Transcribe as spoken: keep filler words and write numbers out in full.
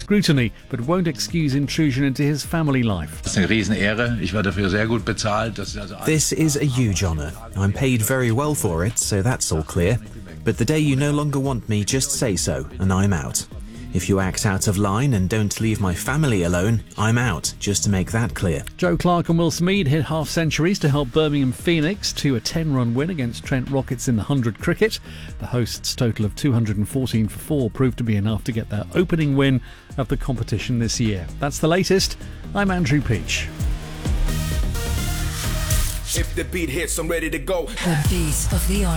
scrutiny, but won't excuse intrusion into his family life. Das ist eine Riesenehre. Ich werde dafür sehr gut bezahlt. This is a huge honour. I'm paid very well for it, so that's all clear. But the day you no longer want me, just say so, and I'm out. If you act out of line and don't leave my family alone, I'm out, just to make that clear. Joe Clark and Will Smead hit half centuries to help Birmingham Phoenix to a ten-run win against Trent Rockets in the one hundred cricket. The hosts' total of two hundred fourteen for four proved to be enough to get their opening win of the competition this year. That's the latest. I'm Andrew Peach. If the beat hits, I'm ready to go. The beat of the hour.